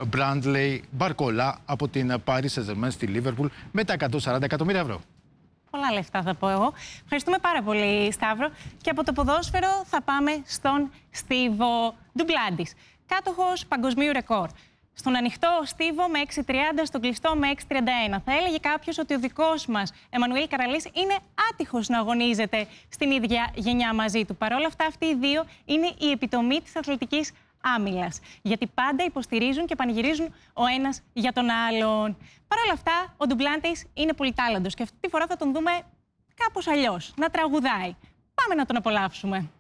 Μπράντλεϊ Μπαρκολά από την Paris Saint-Germain στη Λίβερπουλ με τα 140 εκατομμύρια ευρώ. Πολλά λεφτά θα πω εγώ. Ευχαριστούμε πάρα πολύ, Σταύρο. Και από το ποδόσφαιρο θα πάμε στον Στίβο Ντουπλάντης, κάτοχος παγκοσμίου ρεκόρ. Στον ανοιχτό στίβο με 6.30, στον κλειστό με 6.31. Θα έλεγε κάποιος ότι ο δικός μας Εμμανουήλ Καραλής είναι άτυχος να αγωνίζεται στην ίδια γενιά μαζί του. Παρ' όλα αυτά, αυτοί οι δύο είναι η επιτομή της αθλητικής άμυλας. Γιατί πάντα υποστηρίζουν και πανηγυρίζουν ο ένας για τον άλλον. Παρ' όλα αυτά, ο Ντουπλάντης είναι πολυτάλαντος και αυτή τη φορά θα τον δούμε κάπως αλλιώς, να τραγουδάει. Πάμε να τον απολαύσουμε.